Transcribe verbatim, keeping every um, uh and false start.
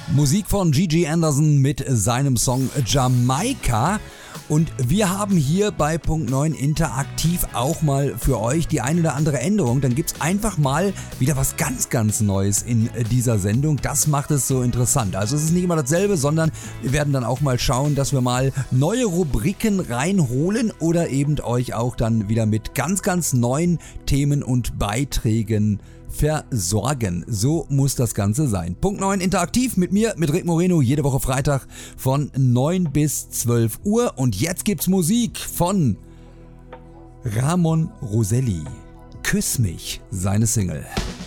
Musik von Gigi Anderson mit seinem Song Jamaika. Und wir haben hier bei Punkt neun Interaktiv auch mal für euch die ein oder andere Änderung. Dann gibt's einfach mal wieder was ganz, ganz Neues in dieser Sendung. Das macht es so interessant. Also es ist nicht immer dasselbe, sondern wir werden dann auch mal schauen, dass wir mal neue Rubriken reinholen oder eben euch auch dann wieder mit ganz, ganz neuen Themen und Beiträgen versorgen. So muss das Ganze sein. Punkt neun Interaktiv mit mir, mit Rick Moreno, jede Woche Freitag von neun bis zwölf Uhr. Und jetzt gibt's Musik von Ramon Roselli. Küss mich, seine Single.